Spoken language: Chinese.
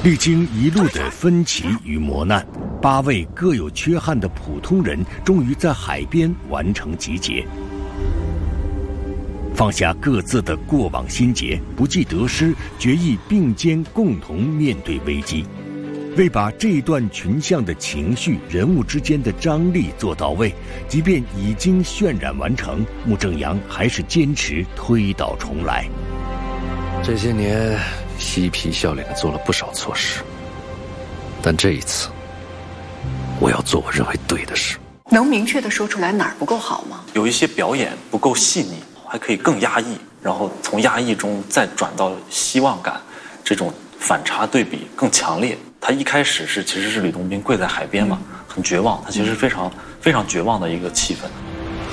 历经一路的分歧与磨难，8位各有缺憾的普通人终于在海边完成集结，放下各自的过往心结，不计得失，决意并肩共同面对危机。为把这段群像的情绪、人物之间的张力做到位，即便已经渲染完成，穆正阳还是坚持推倒重来。 这些年嬉皮笑脸的做了不少错事，但这一次我要做我认为对的事。 能明确的说出来哪儿不够好吗？ 有一些表演不够细腻，还可以更压抑，然后从压抑中再转到希望感，这种反差对比更强烈。他一开始其实是吕洞宾跪在海边嘛，很绝望，他其实非常非常绝望的一个气氛。